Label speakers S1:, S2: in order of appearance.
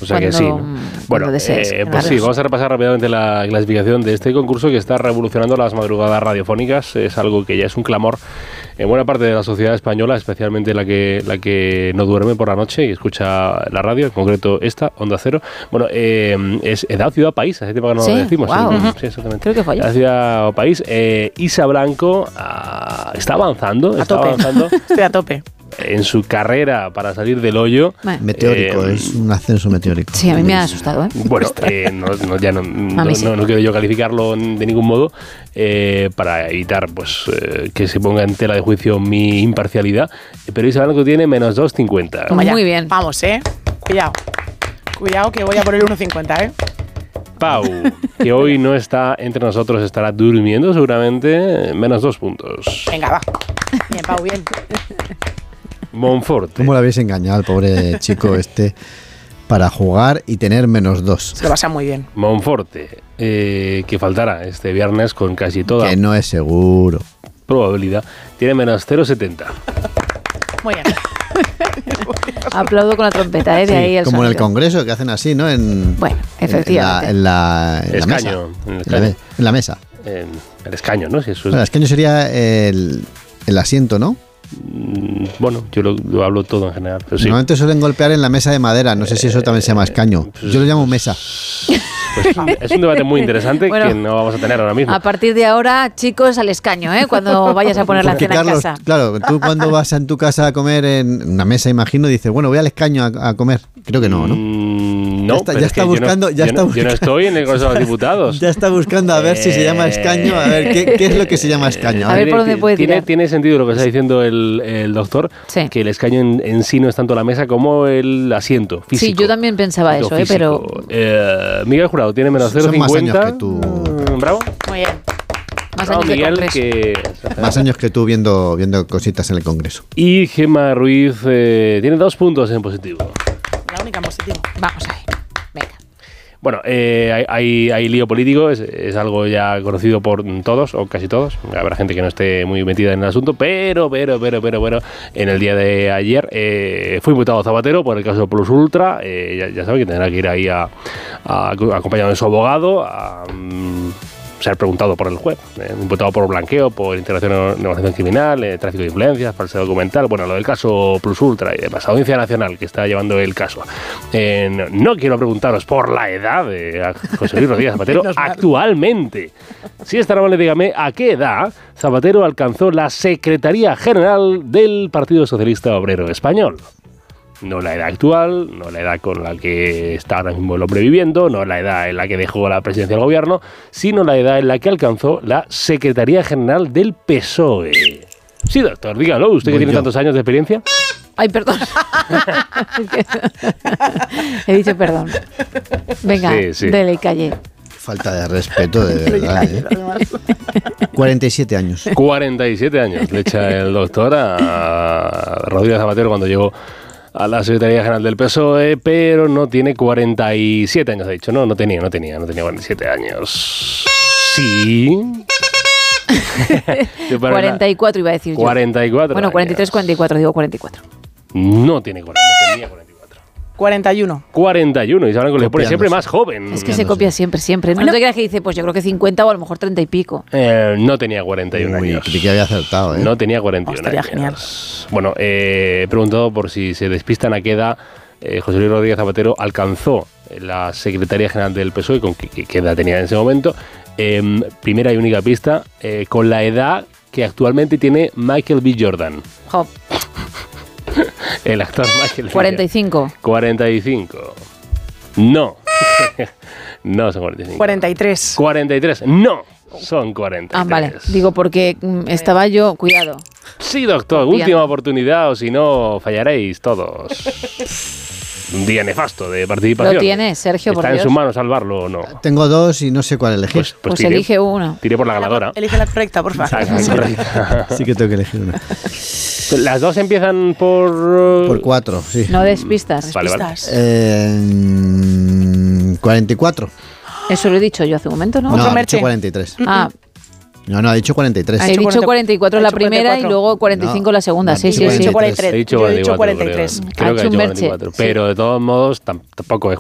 S1: O sea que sí. Bueno, pues sí, vamos a repasar rápidamente la clasificación de este concurso que está revolucionando las madrugadas radiofónicas. Es algo que ya es un clamor en buena parte de la sociedad española, especialmente la que no duerme por la noche y escucha la radio, en concreto esta, Onda Cero. Bueno, es Edad Ciudad País, hace tiempo que no lo decimos.
S2: Wow.
S1: Sí, exactamente.
S2: Creo que fue
S1: Edad Ciudad País. Isa Blanco está avanzando.
S3: Estoy a tope.
S1: En su carrera para salir del hoyo.
S4: Meteórico, es un ascenso meteórico.
S2: Sí, a mí me ha asustado, ¿eh?
S1: Bueno, no quiero yo calificarlo de ningún modo para evitar pues que se ponga en tela de juicio mi imparcialidad, pero Isa Blanco tiene menos 2,50.
S2: Muy bien.
S3: Vamos, Cuidado que voy a poner 1,50,
S1: Pau, que hoy no está entre nosotros, estará durmiendo seguramente, menos 2 puntos.
S3: Venga, va. Bien, Pau, bien.
S1: Monforte.
S4: ¿Cómo lo habéis engañado al pobre chico para jugar y tener menos 2?
S3: Se lo pasa muy bien.
S1: Monforte, que faltará este viernes con casi toda
S4: que no es seguro
S1: probabilidad, tiene menos 0,70.
S3: Muy bien.
S2: Aplaudo con la trompeta, de ahí el
S4: como
S2: sonido.
S4: en el Congreso que hacen así, ¿no?
S2: Bueno, efectivamente.
S4: En la
S1: escaño,
S4: mesa. En la mesa.
S1: El escaño, ¿no? Si eso es...
S4: El escaño sería el asiento, ¿no?
S1: Bueno, yo lo hablo todo en general. Pero sí.
S4: Normalmente suelen golpear en la mesa de madera. No sé si eso también se llama escaño. Yo lo llamo mesa.
S1: Pues es un debate muy interesante que no vamos a tener ahora mismo.
S2: A partir de ahora, chicos, al escaño, cuando vayas a poner la cena
S4: Carlos,
S2: en casa.
S4: Claro, tú cuando vas en tu casa a comer en una mesa, imagino, dices, bueno, voy al escaño a comer. Creo que no, ¿no?
S1: No,
S4: ya está buscando.
S1: Yo no estoy en el Congreso de los Diputados.
S4: Ya está buscando a ver si se llama escaño, a ver qué es lo que se llama escaño.
S2: A ver por dónde puede tirar.
S1: Tiene sentido lo que está diciendo el doctor, que el escaño en sí no es tanto la mesa como el asiento físico.
S2: Sí, yo también pensaba eso, pero...
S1: Miguel Jurado tiene menos 0,50.
S4: Más años que tú.
S1: Bravo.
S3: Muy bien.
S2: Más años
S1: Miguel,
S4: más años que tú viendo cositas en el Congreso.
S1: Y Gemma Ruiz tiene 2 puntos en positivo.
S3: La única en positivo.
S2: Vamos ahí. Venga.
S1: Bueno, hay lío político, es algo ya conocido por todos, o casi todos. Habrá gente que no esté muy metida en el asunto, pero bueno, en el día de ayer fue imputado Zapatero por el caso Plus Ultra. Ya sabe que tendrá que ir ahí acompañado de su abogado a ser preguntado por el juez, imputado por blanqueo, por integración en negociación criminal, tráfico de influencias, falsedad documental, bueno, lo del caso Plus Ultra y demás, Audiencia Nacional que está llevando el caso. No quiero preguntaros por la edad de José Luis Rodríguez Zapatero actualmente. Si es tan amable, dígame, ¿a qué edad Zapatero alcanzó la Secretaría General del Partido Socialista Obrero Español? No la edad actual, no la edad con la que está ahora mismo el hombre viviendo, no la edad en la que dejó la presidencia del gobierno, sino la edad en la que alcanzó la Secretaría General del PSOE. Sí, doctor, dígalo, usted que tiene tantos años de experiencia.
S2: Ay, perdón. He dicho perdón. Venga, dele y calle.
S4: Falta de respeto, de verdad. 47 años.
S1: 47 años le echa el doctor a Rodríguez Zapatero cuando llegó a la Secretaría General del PSOE, pero no tiene 47 años, ha dicho. No tenía 47 años. Sí.
S2: 44 iba a decir yo.
S1: 44.
S2: Bueno, 43, 44, digo 44.
S1: No tenía 40, no tenía 44.
S3: 41.
S1: 41, y saben que le pone siempre más joven.
S2: Es que se copia siempre. No te creas que dice, pues yo creo que 50 o a lo mejor 30 y pico.
S1: No tenía 41 años.
S4: Creí que había acertado,
S1: No tenía 41
S3: estaría
S1: años.
S3: Genial.
S1: Bueno, he preguntado por si se despistan a qué edad José Luis Rodríguez Zapatero alcanzó la Secretaría General del PSOE, con qué edad tenía en ese momento. Primera y única pista, con la edad que actualmente tiene Michael B. Jordan.
S2: Jo.
S1: El actor Michael
S2: 45.
S1: 45. No. No son 45.
S3: 43.
S1: 43. No. Son 43.
S2: Ah, vale. Digo, porque estaba yo... Cuidado.
S1: Sí, doctor. Última oportunidad, o si no, fallaréis todos. Un día nefasto de participación.
S2: Lo tienes, Sergio, por
S1: ¿Está
S2: Dios?
S1: en sus manos salvarlo o no?
S4: Tengo 2 y no sé cuál elegir.
S2: Pues elige uno.
S1: Tiré por la ganadora.
S3: Elige la correcta, por favor.
S4: Sí que tengo que elegir una.
S1: Las dos empiezan por...
S4: Por 4, sí.
S2: No despistas.
S1: Vale.
S4: 44.
S2: Eso lo he dicho yo hace un momento, ¿no?
S4: No, ha dicho 43.
S2: Ah,
S4: No, ha dicho 43.
S2: he dicho 44 la primera y luego 45 la segunda. Sí.
S3: He dicho 43.
S1: He dicho 43. Creo que ha dicho 44. Pero de todos modos, tampoco es